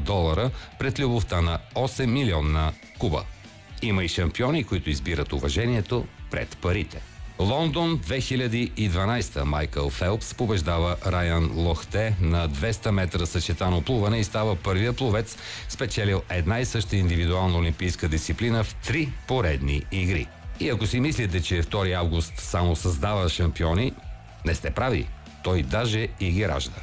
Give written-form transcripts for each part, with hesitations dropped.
$1 пред любовта на 8 милионна Куба. Има и шампиони, които избират уважението пред парите. Лондон 2012. Майкъл Фелпс побеждава Райан Лохте на 200 метра съчетано плуване и става първият пловец, спечелил една и съща индивидуална олимпийска дисциплина в 3 поредни игри. И ако си мислите, че 2 август само създава шампиони, не сте прави. Той даже и ги ражда.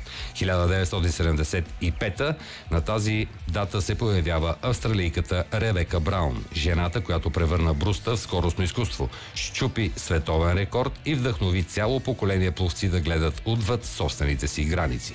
1975 на тази дата се появява австралийката Ребека Браун, жената, която превърна бруста в скоростно изкуство, счупи световен рекорд и вдъхнови цяло поколение пловци да гледат отвъд собствените си граници.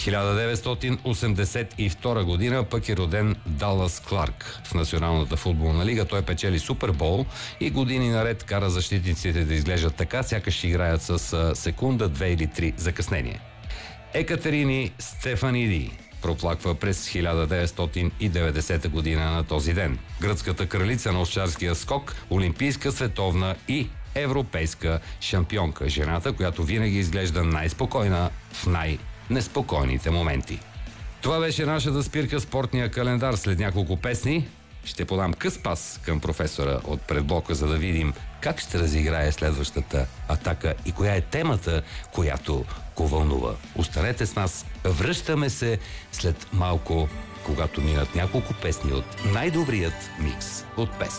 1982 година пък е роден Далас Кларк. В Националната футболна лига той печели Супербол и години наред кара защитниците да изглеждат така, сякаш играят с секунда, 2 или 3 закъснение. Екатерини Стефаниди проплаква през 1990 година на този ден. Гръцката кралица на овчарския скок, олимпийска, световна и европейска шампионка. Жената, която винаги изглежда най-спокойна в най-неспокойните моменти. Това беше нашата спирка спортния календар. След няколко песни ще подам къс пас към професора от предблока, за да видим как ще разиграе следващата атака и коя е темата, която го вълнува. Останете с нас. Връщаме се след малко, когато минат няколко песни от най-добрият микс от песни.